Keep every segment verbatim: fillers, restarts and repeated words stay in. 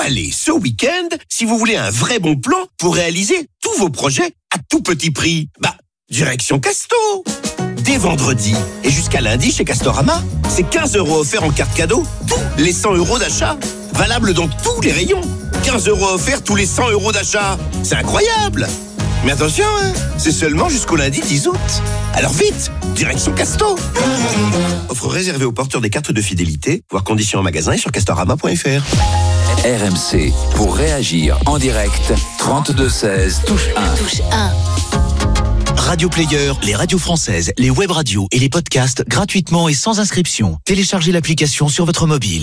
Allez, ce week-end, si vous voulez un vrai bon plan pour réaliser tous vos projets à tout petit prix, bah, direction Casto. Dès vendredi et jusqu'à lundi chez Castorama, c'est quinze euros offerts en carte cadeau, tous les cent euros d'achat. Valable dans tous les rayons. quinze euros offerts tous les cent euros d'achat. C'est incroyable. Mais attention, hein, c'est seulement jusqu'au lundi dix août. Alors vite, direction Casto. Offre réservée aux porteurs des cartes de fidélité, voire conditions en magasin et sur castorama point f r. R M C, pour réagir en direct, trente-deux seize, touche un. Touche un. Radio Player, les radios françaises, les web radios et les podcasts gratuitement et sans inscription. Téléchargez l'application sur votre mobile.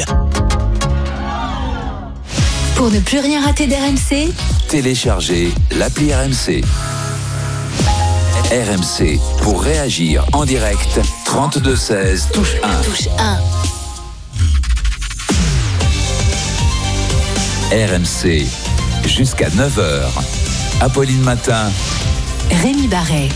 Pour ne plus rien rater d'R M C, Téléchargez l'appli R M C. R M C, pour réagir en direct, trente-deux seize, touche un. touche un. R M C, jusqu'à neuf heures. Apolline Matin. Rémi Barret.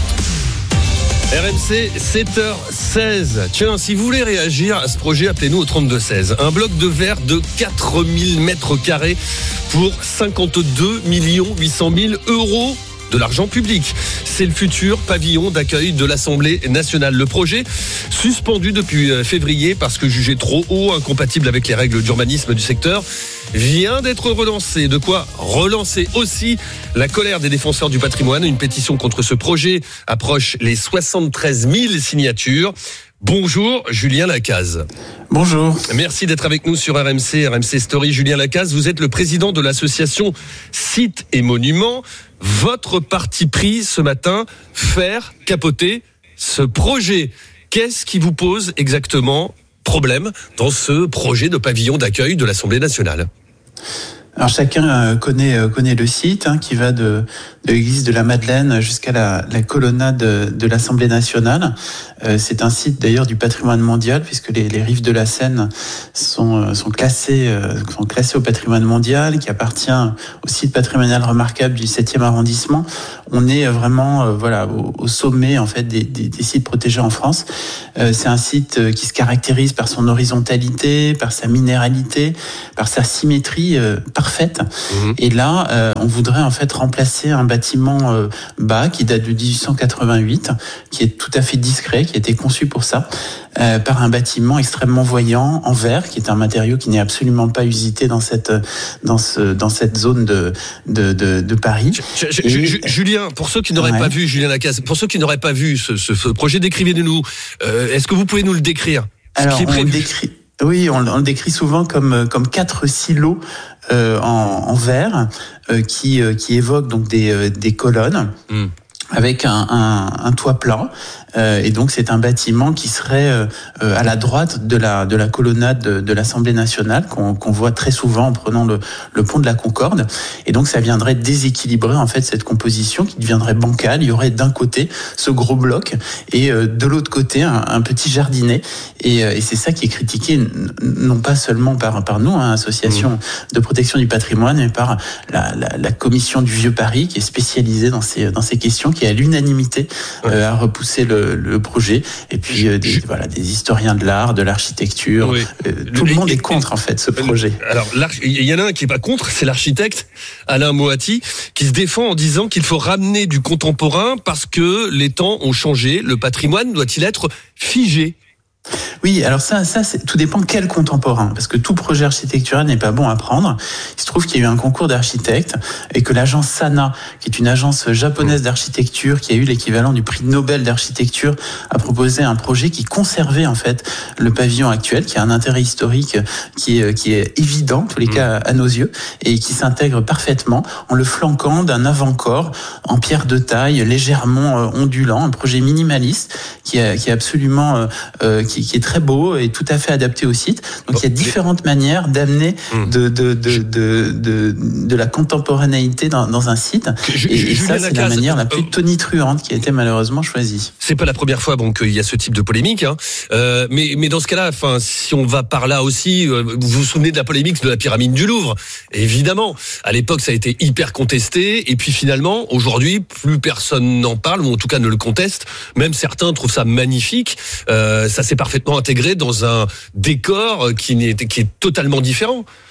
R M C, sept heures seize. Tiens, si vous voulez réagir à ce projet, appelez-nous au trente-deux seize. Un bloc de verre de quatre mille mètres carrés pour cinquante-deux millions huit cent mille euros de l'argent public. C'est le futur pavillon d'accueil de l'Assemblée nationale. Le projet, suspendu depuis février parce que jugé trop haut, incompatible avec les règles d'urbanisme du secteur, vient d'être relancé. De quoi relancer aussi la colère des défenseurs du patrimoine. Une pétition contre ce projet approche les soixante-treize mille signatures. Bonjour, Julien Lacaze. Bonjour. Merci d'être avec nous sur R M C, R M C Story. Julien Lacaze, vous êtes le président de l'association Sites et Monuments. Votre parti pris ce matin, faire capoter ce projet. Qu'est-ce qui vous pose exactement problème dans ce projet de pavillon d'accueil de l'Assemblée nationale ? Alors chacun connaît connaît le site hein, qui va de, de l'église de la Madeleine jusqu'à la, la colonnade de, de l'Assemblée nationale. Euh, c'est un site d'ailleurs du patrimoine mondial puisque les, les rives de la Seine sont sont classées euh, sont classées au patrimoine mondial, qui appartient au site patrimonial remarquable du septième arrondissement. On est vraiment euh, voilà au, au sommet en fait des, des, des sites protégés en France. Euh, c'est un site qui se caractérise par son horizontalité, par sa minéralité, par sa symétrie euh, parfaite. Mmh. Et là, euh, on voudrait en fait remplacer un bâtiment euh, bas qui date de dix-huit cent quatre-vingt-huit, qui est tout à fait discret, qui a été conçu pour ça, euh, par un bâtiment extrêmement voyant en verre, qui est un matériau qui n'est absolument pas usité dans cette dans ce dans cette zone de de de, de Paris. Je, je, Et, je, Julien, pour ceux qui n'auraient ouais. pas vu Julien Lacaze, pour ceux qui n'auraient pas vu ce, ce, ce projet, décrivez-nous. Euh, est-ce que vous pouvez nous le décrire ? Alors, on le décrit. Oui, on, on le décrit souvent comme comme quatre silos euh, en, en verre euh, qui euh, qui évoquent donc des euh, des colonnes. Mm. Avec un, un, un toit plat, euh, et donc c'est un bâtiment qui serait euh, à la droite de la de la colonnade de, de l'Assemblée nationale qu'on, qu'on voit très souvent en prenant le, le pont de la Concorde, et donc ça viendrait déséquilibrer en fait cette composition qui deviendrait bancale. Il y aurait d'un côté ce gros bloc et euh, de l'autre côté un, un petit jardinet, et, euh, et c'est ça qui est critiqué n- non pas seulement par par nous, hein, association mmh. de protection du patrimoine, mais par la, la, la commission du Vieux Paris qui est spécialisée dans ces dans ces questions, qui à l'unanimité euh, a repoussé le, le projet, et puis euh, des, voilà, des historiens de l'art, de l'architecture, oui. euh, tout le monde est contre en fait ce projet. Alors il y en a un qui est pas contre, c'est l'architecte Alain Moati qui se défend en disant qu'il faut ramener du contemporain parce que les temps ont changé. Le patrimoine doit-il être figé ? Oui, alors ça, ça c'est, tout dépend quel contemporain, parce que tout projet architectural n'est pas bon à prendre. Il se trouve qu'il y a eu un concours d'architectes et que l'agence Sana, qui est une agence japonaise d'architecture, qui a eu l'équivalent du prix Nobel d'architecture, a proposé un projet qui conservait en fait le pavillon actuel, qui a un intérêt historique qui est, qui est évident, en tous les cas à nos yeux, et qui s'intègre parfaitement en le flanquant d'un avant-corps en pierre de taille, légèrement ondulant, un projet minimaliste qui est, qui est absolument euh, qui, qui est très beau et tout à fait adapté au site. Donc bon, il y a différentes mais... manières d'amener mmh. de, de, de, de, de, de la contemporanéité dans, dans un site. Je, et, et ça, c'est Lacaze, la manière la plus tonitruante qui a été malheureusement choisie. C'est pas la première fois bon, qu'il y a ce type de polémique. Hein. Euh, mais, mais dans ce cas-là, enfin, si on va par là aussi, euh, vous vous souvenez de la polémique de la pyramide du Louvre ? Évidemment, à l'époque, ça a été hyper contesté. Et puis finalement, aujourd'hui, plus personne n'en parle, ou en tout cas ne le conteste. Même certains trouvent ça magnifique. Euh, ça s'est parfaitement intégré dans un décor qui, n'est, qui est totalement différent.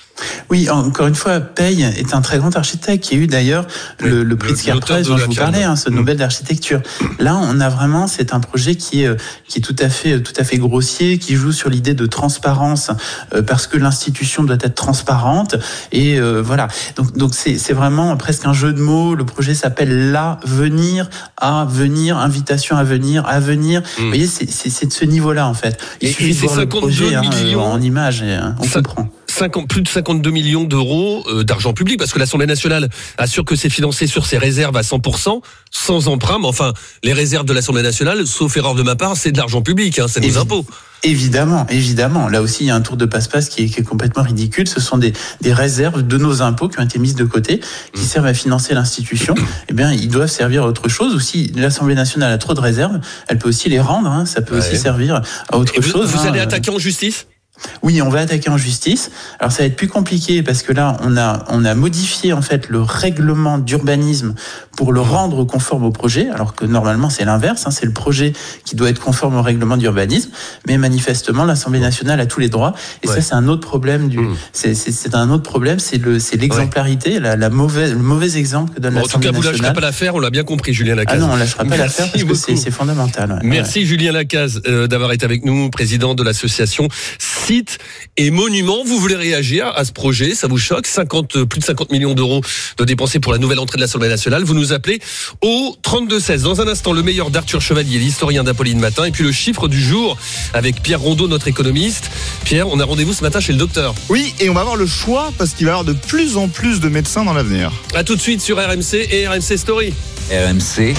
Oui, encore une fois, Paye est un très grand architecte qui a eu d'ailleurs oui, le, le prix de Scartraz dont je vous parlais, hein, ce mmh. Nobel d'architecture. Là, on a vraiment, c'est un projet qui est, qui est tout à fait, tout à fait grossier, qui joue sur l'idée de transparence euh, parce que l'institution doit être transparente et euh, voilà. Donc, donc c'est, c'est vraiment presque un jeu de mots. Le projet s'appelle l'avenir, à venir, invitation à venir, à venir. Mmh. Vous voyez, c'est, c'est, c'est de ce niveau-là en fait. Il et, suffit et de voir le projet hein, en image et hein, on ça... comprend. cinquante, plus de cinquante-deux millions d'euros euh, d'argent public, parce que l'Assemblée nationale assure que c'est financé sur ses réserves à cent pour cent, sans emprunt, mais enfin, les réserves de l'Assemblée nationale, sauf erreur de ma part, c'est de l'argent public, hein, c'est nos impôts. Évidemment, évidemment. Là aussi, il y a un tour de passe-passe qui est, qui est complètement ridicule. Ce sont des, des réserves de nos impôts qui ont été mises de côté, qui servent à financer l'institution. Eh bien, ils doivent servir à autre chose. Ou si l'Assemblée nationale a trop de réserves, elle peut aussi les rendre. Hein. Ça peut ouais. aussi servir à autre Et vous, chose. Vous hein. allez attaquer en justice ? Oui, on va attaquer en justice. Alors ça va être plus compliqué parce que là, on a on a modifié en fait le règlement d'urbanisme pour le rendre conforme au projet, alors que normalement c'est l'inverse, hein, c'est le projet qui doit être conforme au règlement d'urbanisme. Mais manifestement, l'Assemblée nationale a tous les droits. Et ouais. ça, c'est un autre problème du. Mmh. C'est, c'est c'est un autre problème, c'est le c'est l'exemplarité, ouais. la, la mauvaise le mauvais exemple que donne bon, l'Assemblée nationale. En tout cas, vous lâcherez pas l'affaire, on l'a bien compris, Julien Lacaze. Ah non, on lâchera pas l'affaire parce que c'est, c'est fondamental. Ouais. Merci ouais. Julien Lacaze euh, d'avoir été avec nous, président de l'association Sites et Monuments. Vous voulez réagir à ce projet, ça vous choque, cinquante, plus de cinquante millions d'euros de dépensés pour la nouvelle entrée de l'Assemblée nationale. Vous nous appelez au trente-deux seize. Dans un instant, le meilleur d'Arthur Chevalier, l'historien d'Apolline Matin, et puis le chiffre du jour avec Pierre Rondeau, notre économiste. Pierre, on a rendez-vous ce matin chez le docteur. Oui, et on va avoir le choix parce qu'il va y avoir de plus en plus de médecins dans l'avenir. A tout de suite sur R M C et R M C Story. R M C,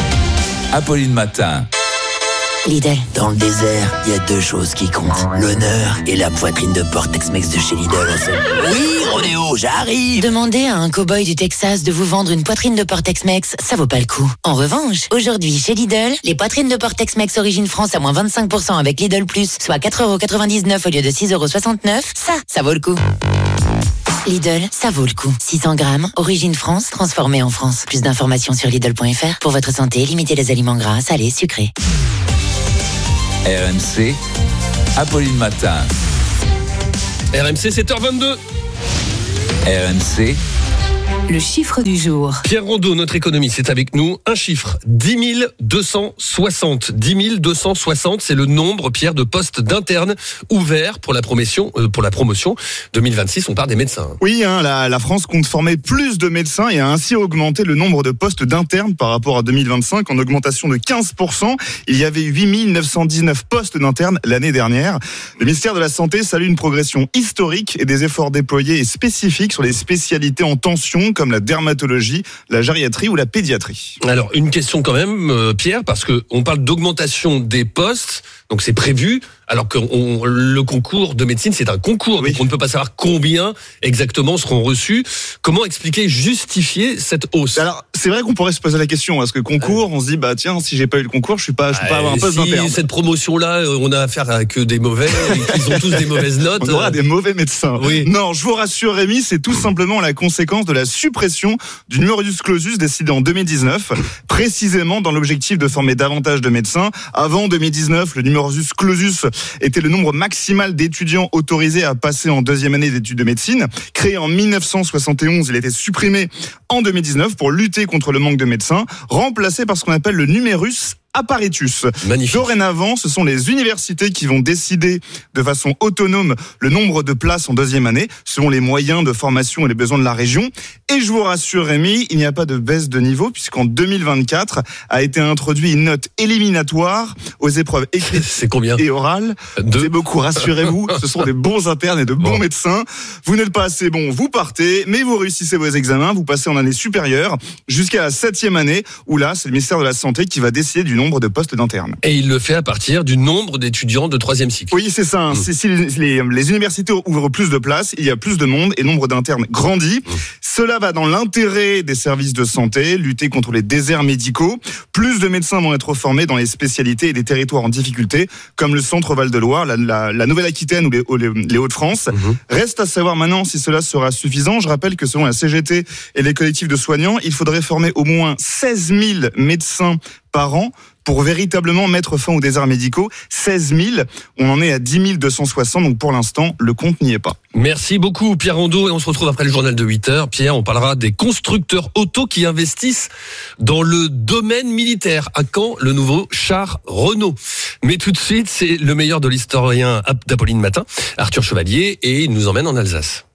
Apolline Matin. Lidl. Dans le désert, il y a deux choses qui comptent. L'honneur et la poitrine de porc Tex-Mex de chez Lidl. Oui, Rodéo, j'arrive. Demander à un cow-boy du Texas de vous vendre une poitrine de porc Tex-Mex, ça vaut pas le coup. En revanche, aujourd'hui, chez Lidl, les poitrines de porc Tex-Mex Origine France à moins vingt-cinq pour cent avec Lidl Plus, soit quatre euros quatre-vingt-dix-neuf au lieu de six euros soixante-neuf, ça, ça vaut le coup. Lidl, ça vaut le coup. six cents grammes, Origine France, transformée en France. Plus d'informations sur Lidl point F R. Pour votre santé, limitez les aliments gras, salés, sucrés. R M C, Apolline Matin. R M C, sept heures vingt-deux. R M C, le chiffre du jour. Pierre Rondeau, notre économiste, est avec nous. Un chiffre, dix mille deux cent soixante. dix mille deux cent soixante, c'est le nombre, Pierre, de postes d'internes ouverts pour la promotion, euh, pour la promotion deux mille vingt-six. On parle des médecins. Oui, hein, la, la France compte former plus de médecins et a ainsi augmenté le nombre de postes d'internes par rapport à deux mille vingt-cinq, en augmentation de quinze pour cent. Il y avait huit mille neuf cent dix-neuf postes d'internes l'année dernière. Le ministère de la Santé salue une progression historique et des efforts déployés et spécifiques sur les spécialités en tension, comme la dermatologie, la gériatrie ou la pédiatrie. Alors, une question quand même, euh, Pierre, parce que on parle d'augmentation des postes, donc c'est prévu, alors que on, le concours de médecine, c'est un concours, oui. Donc on ne peut pas savoir combien exactement seront reçus. Comment expliquer, justifier cette hausse ? Alors, c'est vrai qu'on pourrait se poser la question, parce que concours, on se dit, bah tiens, si j'ai pas eu le concours, je suis pas, je suis pas avoir un poste si d'interne. Cette promotion-là, on a affaire à que des mauvais, ils ont tous des mauvaises notes. On aura des mauvais médecins. Oui. Non, je vous rassure, Rémi, c'est tout simplement la conséquence de la suppression du numerus clausus décidé en deux mille dix-neuf, précisément dans l'objectif de former davantage de médecins. Avant deux mille dix-neuf, le numerus clausus était le nombre maximal d'étudiants autorisés à passer en deuxième année d'études de médecine. Créé en mille neuf cent soixante et onze, il a été supprimé en deux mille dix-neuf pour lutter contre le manque de médecins, remplacé par ce qu'on appelle le numerus apparitus. Magnifique. Dorénavant, ce sont les universités qui vont décider de façon autonome le nombre de places en deuxième année, selon les moyens de formation et les besoins de la région. Et je vous rassure, Rémi, il n'y a pas de baisse de niveau, puisqu'en deux mille vingt-quatre a été introduit une note éliminatoire aux épreuves écrites C'est combien et orales. Deux. C'est beaucoup, rassurez-vous, ce sont des bons internes et de bons bon. médecins. Vous n'êtes pas assez bon, vous partez, mais vous réussissez vos examens, vous passez en année supérieure, jusqu'à la septième année, où là, c'est le ministère de la Santé qui va décider du nombre de postes d'internes. Et il le fait à partir du nombre d'étudiants de troisième cycle. Oui, c'est ça. Hein. Mmh. C'est, si les, les, les universités ouvrent plus de places, il y a plus de monde et le nombre d'internes grandit. Mmh. Cela va dans l'intérêt des services de santé, lutter contre les déserts médicaux. Plus de médecins vont être formés dans les spécialités et des territoires en difficulté, comme le centre Val-de-Loire, la, la, la Nouvelle-Aquitaine ou les, ou les, les Hauts-de-France. Mmh. Reste à savoir maintenant si cela sera suffisant. Je rappelle que selon la C G T et les collectifs de soignants, il faudrait former au moins seize mille médecins par an, pour véritablement mettre fin aux déserts médicaux. seize mille, on en est à dix mille deux cent soixante, donc pour l'instant, le compte n'y est pas. Merci beaucoup Pierre Rondeau et on se retrouve après le journal de huit heures. Pierre, on parlera des constructeurs auto qui investissent dans le domaine militaire. À quand le nouveau char Renault? Mais tout de suite, c'est le meilleur de l'historien d'Apolline Matin, Arthur Chevalier, et il nous emmène en Alsace.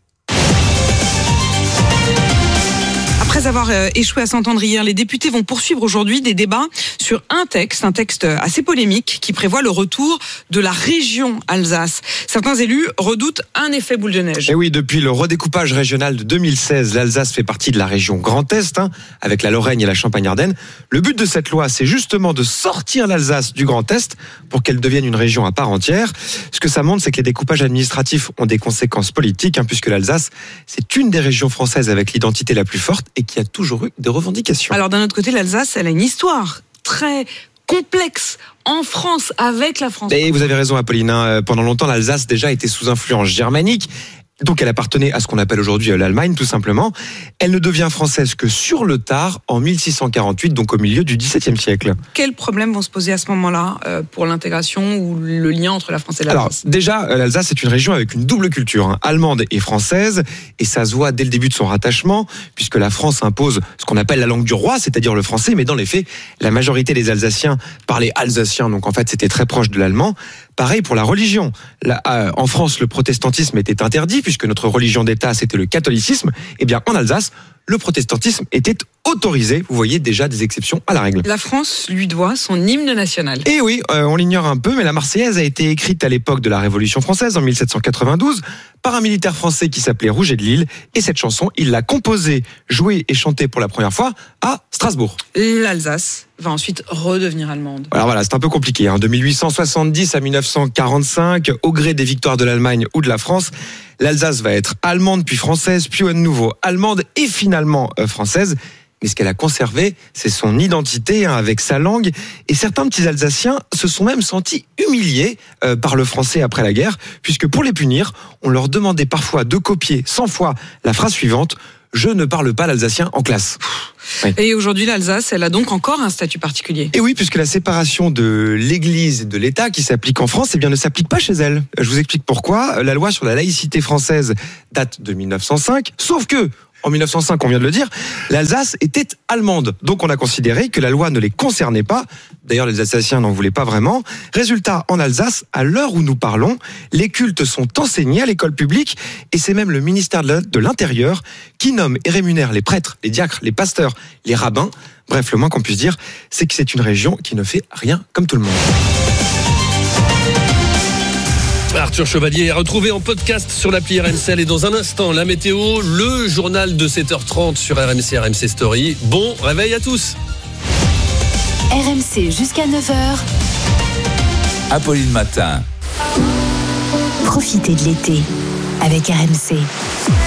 Après avoir échoué à s'entendre hier, les députés vont poursuivre aujourd'hui des débats sur un texte, un texte assez polémique qui prévoit le retour de la région Alsace. Certains élus redoutent un effet boule de neige. Et oui, depuis le redécoupage régional de deux mille seize, l'Alsace fait partie de la région Grand Est, hein, avec la Lorraine et la Champagne-Ardenne. Le but de cette loi, c'est justement de sortir l'Alsace du Grand Est pour qu'elle devienne une région à part entière. Ce que ça montre, c'est que les découpages administratifs ont des conséquences politiques, hein, puisque l'Alsace, c'est une des régions françaises avec l'identité la plus forte et qui a toujours eu des revendications. Alors d'un autre côté, l'Alsace, elle a une histoire très complexe en France, avec la France. Et vous avez raison, Apolline, hein, pendant longtemps, l'Alsace déjà était sous influence germanique. Donc elle appartenait à ce qu'on appelle aujourd'hui l'Allemagne, tout simplement. Elle ne devient française que sur le tard, en mille six cent quarante-huit, donc au milieu du dix-septième siècle. Quels problèmes vont se poser à ce moment-là euh, pour l'intégration ou le lien entre la France et l'Alsace? Alors déjà, l'Alsace est une région avec une double culture, hein, allemande et française, et ça se voit dès le début de son rattachement, puisque la France impose ce qu'on appelle la langue du roi, c'est-à-dire le français, mais dans les faits, la majorité des Alsaciens parlaient alsacien, donc en fait c'était très proche de l'allemand. Pareil pour la religion. Là, euh, en France, le protestantisme était interdit, puisque notre religion d'État, c'était le catholicisme. Eh bien, en Alsace, le protestantisme était autorisé. Vous voyez déjà des exceptions à la règle. La France lui doit son hymne national. Et oui, euh, on l'ignore un peu, mais la Marseillaise a été écrite à l'époque de la Révolution française, en mille sept cent quatre-vingt-douze, par un militaire français qui s'appelait Rouget de Lille. Et cette chanson, il l'a composée, jouée et chantée pour la première fois à Strasbourg. L'Alsace va ensuite redevenir allemande. Alors voilà, c'est un peu compliqué. Hein. De mille huit cent soixante-dix à mille neuf cent quarante-cinq, au gré des victoires de l'Allemagne ou de la France, l'Alsace va être allemande, puis française, puis à nouveau allemande et finalement euh, française. Mais ce qu'elle a conservé, c'est son identité, hein, avec sa langue. Et certains petits Alsaciens se sont même sentis humiliés euh, par le français après la guerre, puisque pour les punir, on leur demandait parfois de copier cent fois la phrase suivante « Je ne parle pas l'alsacien en classe ». Oui. Et aujourd'hui, l'Alsace, elle a donc encore un statut particulier. Et oui, puisque la séparation de l'Église et de l'État qui s'applique en France, eh bien, ne s'applique pas chez elle. Je vous explique pourquoi. La loi sur la laïcité française date de mille neuf cent cinq, sauf que en mille neuf cent cinq, on vient de le dire, l'Alsace était allemande. Donc on a considéré que la loi ne les concernait pas. D'ailleurs, les Alsaciens n'en voulaient pas vraiment. Résultat, en Alsace, à l'heure où nous parlons, les cultes sont enseignés à l'école publique et c'est même le ministère de l'Intérieur qui nomme et rémunère les prêtres, les diacres, les pasteurs, les rabbins. Bref, le moins qu'on puisse dire, c'est que c'est une région qui ne fait rien comme tout le monde. Arthur Chevalier est retrouvé en podcast sur l'appli R M C. Et dans un instant, la météo, le journal de sept heures trente sur R M C, R M C Story. Bon réveil à tous. R M C jusqu'à neuf heures. Apolline Matin. Profitez de l'été avec R M C.